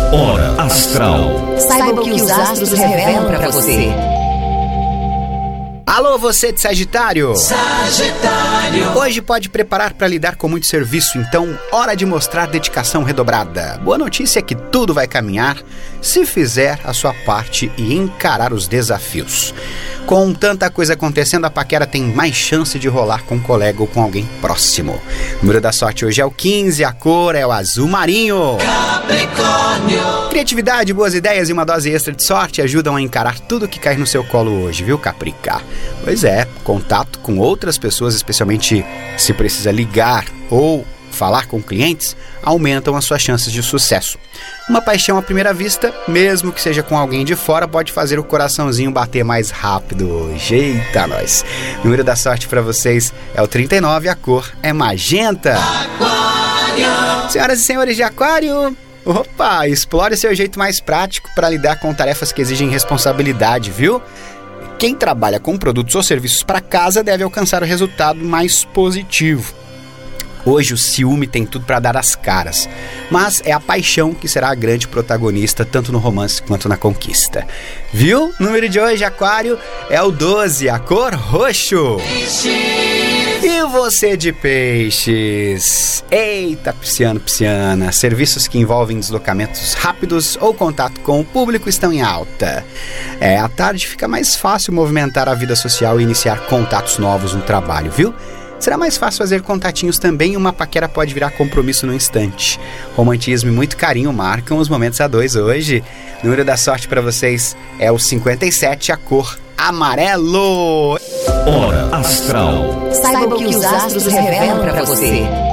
Hora Astral. Saiba o que os astros revelam para você. Alô, você de Sagitário! Sagitário! Hoje pode preparar para lidar com muito serviço, então hora de mostrar dedicação redobrada. Boa notícia é que tudo vai caminhar se fizer a sua parte e encarar os desafios. Com tanta coisa acontecendo, a paquera tem mais chance de rolar com um colega ou com alguém próximo. O número da sorte hoje é o 15, a cor é o azul marinho. Capricórnio! Criatividade, boas ideias e uma dose extra de sorte ajudam a encarar tudo que cai no seu colo hoje, viu, Caprica? Pois é, contato com outras pessoas, especialmente se precisa ligar ou falar com clientes, aumentam as suas chances de sucesso. Uma paixão à primeira vista, mesmo que seja com alguém de fora, pode fazer o coraçãozinho bater mais rápido hoje. Eita, nós! O número da sorte para vocês é o 39, a cor é magenta. Aquário! Senhoras e senhores de Aquário, opa, explore seu jeito mais prático para lidar com tarefas que exigem responsabilidade, viu? Quem trabalha com produtos ou serviços para casa deve alcançar o resultado mais positivo. Hoje o ciúme tem tudo para dar as caras, mas é a paixão que será a grande protagonista tanto no romance quanto na conquista. Viu? O número de hoje, Aquário, é o 12, a cor roxo. E você de Peixes? Eita, pisciana, serviços que envolvem deslocamentos rápidos ou contato com o público estão em alta. À tarde fica mais fácil movimentar a vida social e iniciar contatos novos no trabalho, viu? Será mais fácil fazer contatinhos também e uma paquera pode virar compromisso no instante. Romantismo e muito carinho marcam os momentos a dois hoje. O número da sorte para vocês é o 57, a cor amarelo. Hora Astral. Saiba o que os astros revelam para você.